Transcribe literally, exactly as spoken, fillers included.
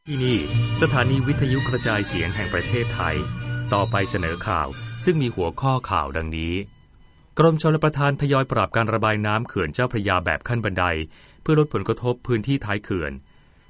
ที่นี่สถานีวิทยุกระจายเสียงแห่งประเทศไทยต่อไปเสนอข่าวซึ่งมีหัวข้อข่าวดังนี้กรมชลประทานทยอยปรับการระบายน้ำเขื่อนเจ้าพระยาแบบขั้นบันไดเพื่อลดผลกระทบพื้นที่ท้ายเขื่อน